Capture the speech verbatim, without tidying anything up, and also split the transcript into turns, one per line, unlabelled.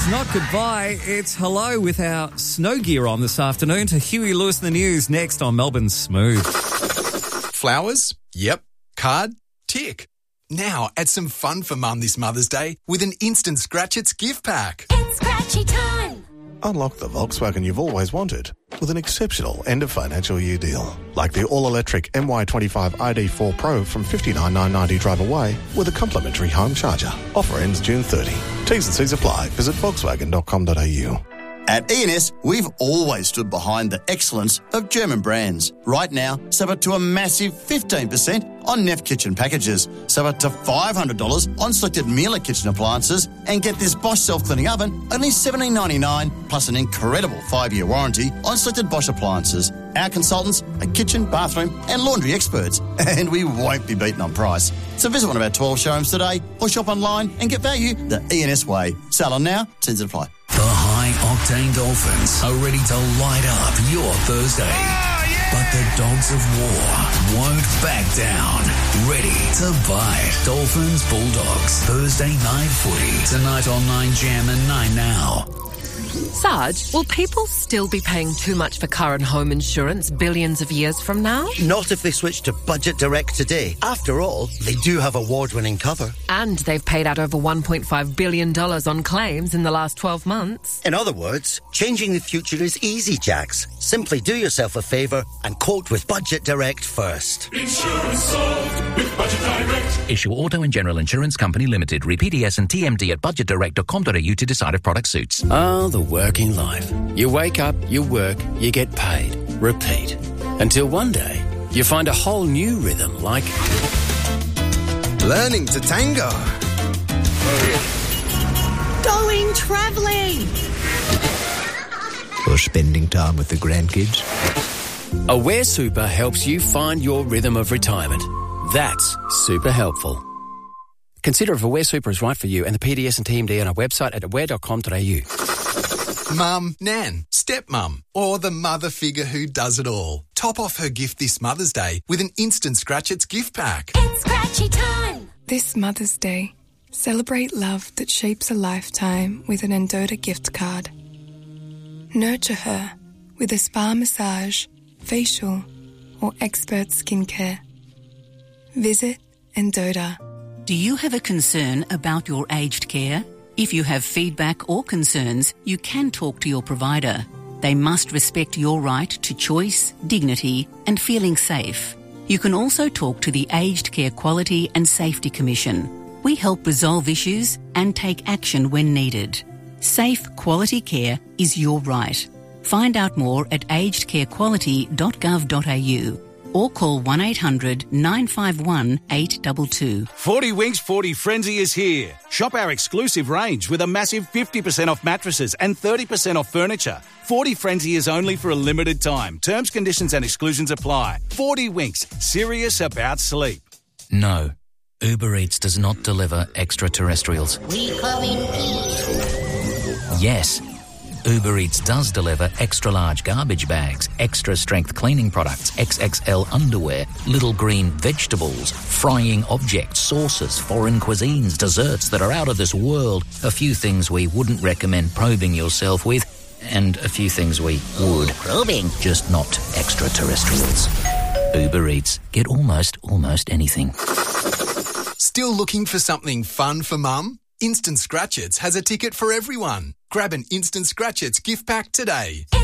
not goodbye, it's hello with our snow gear on this afternoon to Huey Lewis in the News next on Melbourne's Smooth.
Flowers? Yep. Card? Tick. Now add some fun for Mum this Mother's Day with an instant Scratch-Its gift pack.
It's scratchy time.
Unlock the Volkswagen you've always wanted with an exceptional end-of-financial year deal. Like the all-electric M Y twenty-five I D four Pro from fifty-nine thousand nine hundred ninety drive away with a complimentary home charger. Offer ends June thirtieth. T's and C's apply. Visit volkswagen dot com dot a u.
At E and S, we've always stood behind the excellence of German brands. Right now, save up to a massive fifteen percent on Neff kitchen packages, save up to five hundred dollars on selected Miele kitchen appliances, and get this Bosch self-cleaning oven only seventeen ninety-nine plus an incredible five-year warranty on selected Bosch appliances. Our consultants are kitchen, bathroom and laundry experts, and we won't be beaten on price. So visit one of our twelve showrooms today or shop online and get value the E and S way. Sale on now, tends to apply.
The high-octane Dolphins are ready to light up your Thursday. Oh, yeah! But the Dogs of War won't back down. Ready to bite. Dolphins Bulldogs. Thursday night footy. Tonight on nine Jam and nine Now.
Sarge, will people still be paying too much for car and home insurance billions of years from now?
Not if they switch to Budget Direct today. After all, they do have award-winning cover.
And they've paid out over one point five billion dollars on claims in the last twelve months.
In other words, changing the future is easy, Jax. Simply do yourself a favour and quote with Budget Direct first.
Insurance sold with Budget Direct.
Issue Auto and General Insurance Company Limited. Read P D S and T M D at budget direct dot com dot a u to decide if product suits.
Oh, the working life. You wake up, you work, you get paid. Repeat. Until one day, you find a whole new rhythm like...
Learning to tango.
Going travelling.
Or spending time with the grandkids.
Aware Super helps you find your rhythm of retirement. That's super helpful. Consider if Aware Super is right for you and the P D S and T M D on our website at aware dot com dot a u.
Mum, Nan, stepmum, or the mother figure who does it all. Top off her gift this Mother's Day with an instant Scratch-Its gift pack.
It's scratchy time.
This Mother's Day, celebrate love that shapes a lifetime with an Endota gift card. Nurture her with a spa massage, facial, or expert skincare. Visit Endota.
Do you have a concern about your aged care? If you have feedback or concerns, you can talk to your provider. They must respect your right to choice, dignity, and feeling safe. You can also talk to the Aged Care Quality and Safety Commission. We help resolve issues and take action when needed. Safe, quality care is your right. Find out more at aged care quality dot gov dot a u or call one eight hundred nine five one eight two two.
forty Winks forty Frenzy is here. Shop our exclusive range with a massive fifty percent off mattresses and thirty percent off furniture. forty Frenzy is only for a limited time. Terms, conditions and exclusions apply. forty Winks, serious about sleep.
No, Uber Eats does not deliver extraterrestrials.
We come in peace.
Yes, Uber Eats does deliver extra-large garbage bags, extra-strength cleaning products, X X L underwear, little green vegetables, frying objects, sauces, foreign cuisines, desserts that are out of this world, a few things we wouldn't recommend probing yourself with, and a few things we would.
Probing.
Just not extraterrestrials. Uber Eats. Get almost, almost anything.
Still looking for something fun for Mum? Instant Scratch-Its has a ticket for everyone. Grab an Instant Scratch-Its gift pack today.